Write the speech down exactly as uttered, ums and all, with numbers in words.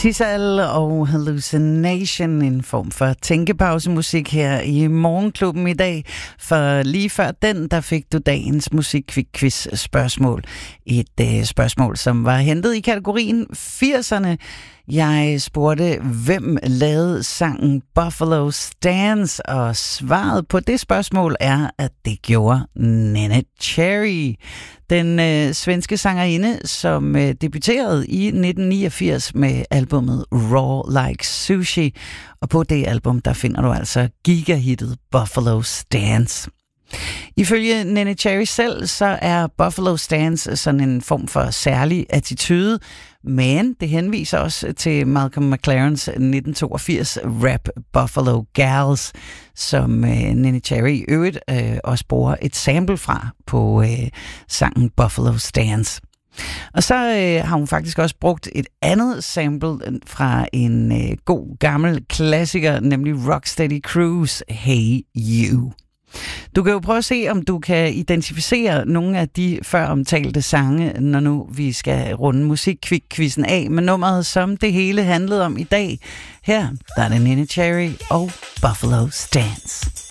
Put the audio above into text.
Sissal og Hallucination, en form for tænkepausemusik her i Morgenklubben i dag. For lige før den, der fik du dagens musikquiz spørgsmål. Et øh, spørgsmål, som var hentet i kategorien firserne. Jeg spurgte, hvem lavede sangen Buffalo Stance, og svaret på det spørgsmål er, at det gjorde Neneh Cherry. Den øh, svenske sangerinde, som øh, debuterede i nitten niogfirs med albumet Raw Like Sushi. Og på det album, der finder du altså gigahittet Buffalo Stance. Ifølge Neneh Cherry selv, så er Buffalo Stance sådan en form for særlig attitude, men det henviser også til Malcolm McLarens nitten toogfirs rap Buffalo Gals, som øh, Neneh Cherry i øvrigt øh, også bruger et sample fra på øh, sangen Buffalo Stance. Og så øh, har hun faktisk også brugt et andet sample fra en øh, god gammel klassiker, nemlig Rocksteady Cruise, Hey You. Du kan jo prøve at se, om du kan identificere nogle af de før omtalte sange, når nu vi skal runde musikquizzen af med nummeret, som det hele handlede om i dag. Her der er det Neneh Cherry og Buffalo Stance.